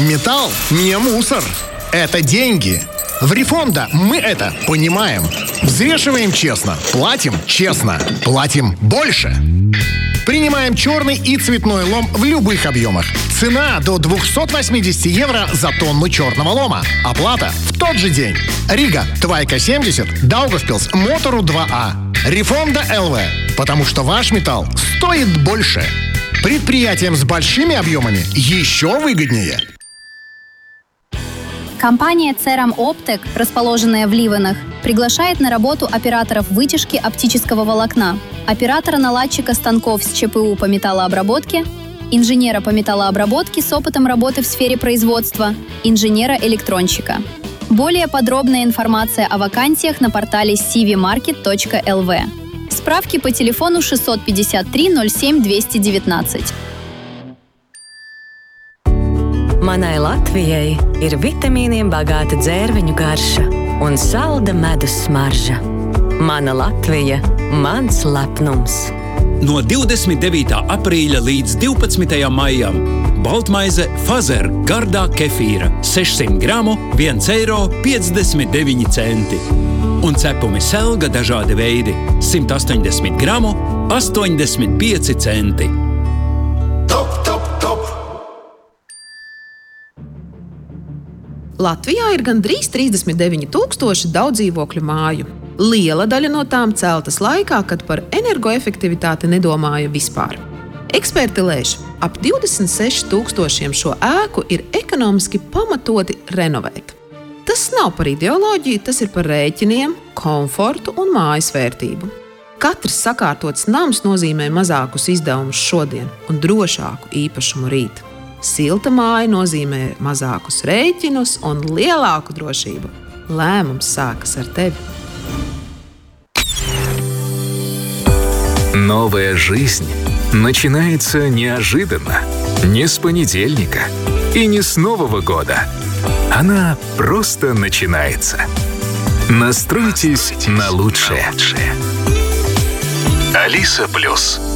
Металл не мусор. Это деньги. В Рефонда мы это понимаем. Взвешиваем честно, платим честно, платим больше. Принимаем черный и цветной лом в любых объемах. Цена до 280 евро за тонну черного лома. Оплата в тот же день. Рига, Твайка 70, Даугавпилс, Мотору 2А. Рефонда ЛВ. Потому что ваш металл стоит больше. Предприятиям с большими объемами еще выгоднее. Компания Ceram Optek, расположенная в Ливенах, приглашает на работу операторов вытяжки оптического волокна, оператора-наладчика станков с ЧПУ по металлообработке, инженера по металлообработке с опытом работы в сфере производства, инженера-электронщика. Более подробная информация о вакансиях на портале cvmarket.lv. Справки по телефону 653 07 219. Manai Latvijai ir vitamīniem bagāta dzērveņu garša un salda medus smarža. Mana Latvija – mans lepnums. No 29. aprīļa līdz 12. maijam baltmaize Fazer gardā kefīra 600 gramu 1,59 eiro. Un cepumi Selga dažādi veidi 180 gramu 85 centi. Top, top, top! Latvijā ir gandrīz 39,000 daudzdzīvokļu māju. Liela daļa no tām celtas laikā, kad par energoefektivitāti nedomāja vispār. Eksperti lēš, ap 26,000 šo ēku ir ekonomiski pamatoti renovēt. Tas nav par ideoloģiju, tas ir par rēķiniem, komfortu un mājas vērtību. Katrs sakārtots nams nozīmē mazākus izdevumus šodien un drošāku īpašumu rīt. Silta māja nozīmē mazākus rēķinus un lielāku drošību. Lēmums sākas ar tevi. Новая жизнь начинается неожиданно, не с понедельника и не с Нового года. Она просто начинается. Настройтесь на лучшее. Алиса Плюс.